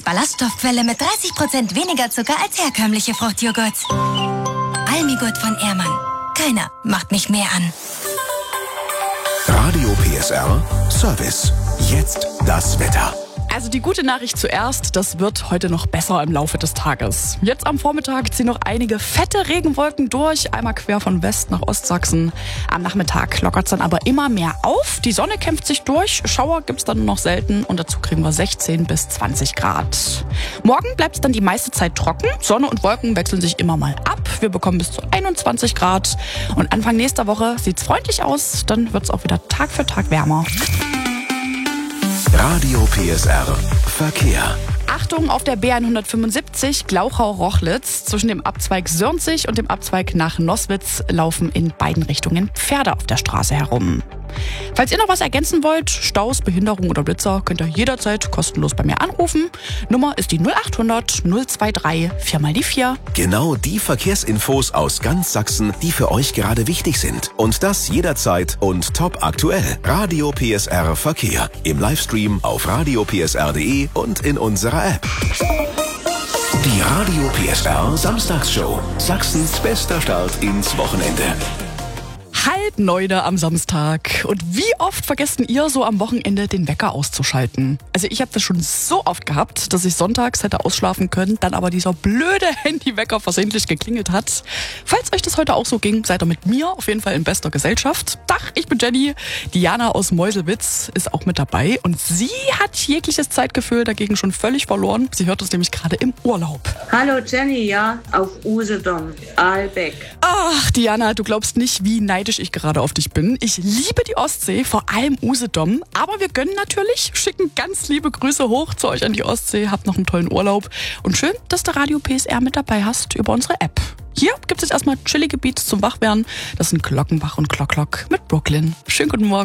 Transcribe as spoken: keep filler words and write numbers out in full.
Ballaststoffquelle mit dreißig Prozent weniger Zucker als herkömmliche Fruchtjoghurt. Almigurt von Ehrmann. Keiner macht mich mehr an. Radio P S R Service. Jetzt das Wetter. Also die gute Nachricht zuerst, das wird heute noch besser im Laufe des Tages. Jetzt am Vormittag ziehen noch einige fette Regenwolken durch, einmal quer von West nach Ostsachsen. Am Nachmittag lockert es dann aber immer mehr auf. Die Sonne kämpft sich durch, Schauer gibt's dann nur noch selten und dazu kriegen wir sechzehn bis zwanzig Grad. Morgen bleibt es dann die meiste Zeit trocken, Sonne und Wolken wechseln sich immer mal ab. Wir bekommen bis zu einundzwanzig Grad und Anfang nächster Woche sieht's freundlich aus, dann wird's auch wieder Tag für Tag wärmer. Radio P S R Verkehr. Achtung auf der B hundertfünfundsiebzig Glauchau-Rochlitz. Zwischen dem Abzweig Sörnzig und dem Abzweig nach Noswitz laufen in beiden Richtungen Pferde auf der Straße herum. Falls ihr noch was ergänzen wollt, Staus, Behinderung oder Blitzer, könnt ihr jederzeit kostenlos bei mir anrufen. Nummer ist die null achthundert null drei drei vier mal die vier. Genau die Verkehrsinfos aus ganz Sachsen, die für euch gerade wichtig sind. Und das jederzeit und top aktuell. Radio P S R Verkehr. Im Livestream auf radio p s r punkt d e und in unserer App. Die Radio P S R Samstagsshow. Sachsens bester Start ins Wochenende. Halb neun am Samstag. Und wie oft vergessen ihr so am Wochenende den Wecker auszuschalten? Also ich habe das schon so oft gehabt, dass ich sonntags hätte ausschlafen können, dann aber dieser blöde Handywecker versehentlich geklingelt hat. Falls euch das heute auch so ging, seid ihr mit mir auf jeden Fall in bester Gesellschaft. Dach, ich bin Jenny. Diana aus Meuselwitz ist auch mit dabei und sie hat jegliches Zeitgefühl dagegen schon völlig verloren. Sie hört es nämlich gerade im Urlaub. Hallo Jenny, ja, auf Usedom, Aalbeck. Ach, Diana, du glaubst nicht, wie neidisch ich gerade auf dich bin. Ich liebe die Ostsee, vor allem Usedom. Aber wir gönnen natürlich, schicken ganz liebe Grüße hoch zu euch an die Ostsee. Habt noch einen tollen Urlaub. Und schön, dass du Radio P S R mit dabei hast über unsere App. Hier gibt es jetzt erstmal chillige Beats zum Wachwerden. Das sind Glockenbach und Glock Glock mit Brooklyn. Schönen guten Morgen.